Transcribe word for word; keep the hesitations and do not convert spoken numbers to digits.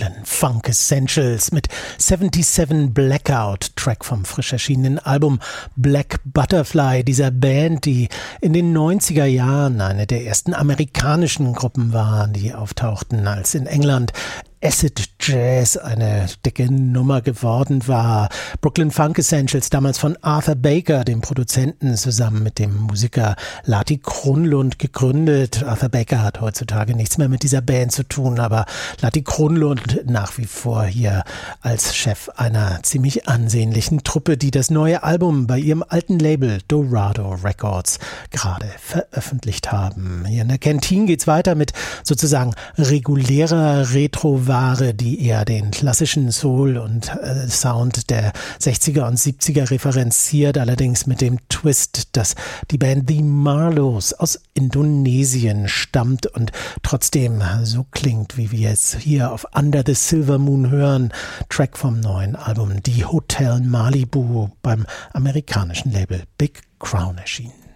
Brooklyn Funk Essentials mit siebenundsiebzig Blackout, Track vom frisch erschienenen Album Black Butterfly, dieser Band, die in den neunziger Jahren eine der ersten amerikanischen Gruppen war, die auftauchten, als in England Acid Jazz eine dicke Nummer geworden war. Brooklyn Funk Essentials, damals von Arthur Baker, dem Produzenten, zusammen mit dem Musiker Lati Kronlund gegründet. Arthur Baker hat heutzutage nichts mehr mit dieser Band zu tun, aber Lati Kronlund nach wie vor hier als Chef einer ziemlich ansehnlichen Truppe, die das neue Album bei ihrem alten Label Dorado Records gerade veröffentlicht haben. Hier in der Kantine geht's weiter mit sozusagen regulärer Retro Ware, die eher den klassischen Soul und äh, Sound der sechziger und siebziger referenziert, allerdings mit dem Twist, dass die Band The Marlows aus Indonesien stammt und trotzdem so klingt, wie wir es hier auf Under the Silver Moon hören, Track vom neuen Album Die Hotel Malibu beim amerikanischen Label Big Crown erschienen.